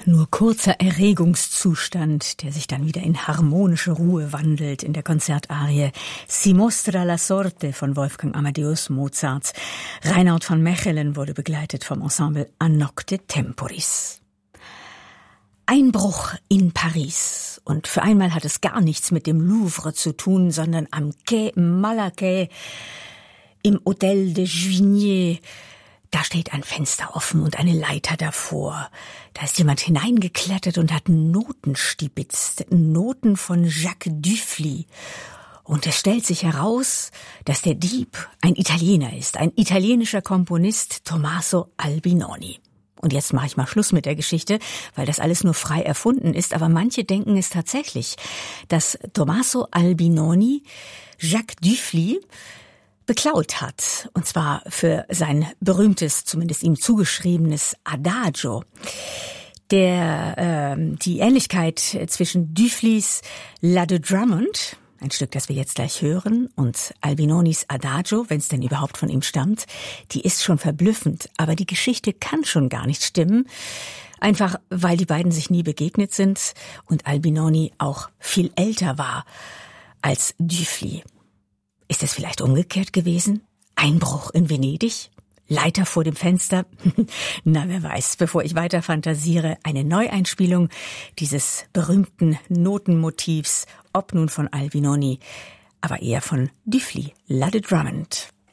nur kurzer Erregungszustand, der sich dann wieder in harmonische Ruhe wandelt in der Konzertarie Si mostra la sorte von Wolfgang Amadeus Mozart. Reinhard von Mechelen wurde begleitet vom Ensemble A Nocte Temporis. Einbruch in Paris. Und für einmal hat es gar nichts mit dem Louvre zu tun, sondern am Quai Malaquais im Hôtel de Juigné. Da steht ein Fenster offen und eine Leiter davor. Da ist jemand hineingeklettert und hat Noten stibitzt. Noten von Jacques Dufly. Und es stellt sich heraus, dass der Dieb ein Italiener ist. Ein italienischer Komponist, Tommaso Albinoni. Und jetzt mache ich mal Schluss mit der Geschichte, weil das alles nur frei erfunden ist. Aber manche denken es tatsächlich, dass Tommaso Albinoni Jacques Dufly beklaut hat. Und zwar für sein berühmtes, zumindest ihm zugeschriebenes Adagio. Die Ähnlichkeit zwischen Duflys La de Drummond, ein Stück, das wir jetzt gleich hören, und Albinonis Adagio, wenn es denn überhaupt von ihm stammt, die ist schon verblüffend. Aber die Geschichte kann schon gar nicht stimmen. Einfach, weil die beiden sich nie begegnet sind und Albinoni auch viel älter war als Dufly. Ist es vielleicht umgekehrt gewesen? Einbruch in Venedig? Leiter vor dem Fenster? Na, wer weiß. Bevor ich weiter fantasiere, eine Neueinspielung dieses berühmten Notenmotivs, ob nun von Albinoni, aber eher von Dufly, La de Drummond.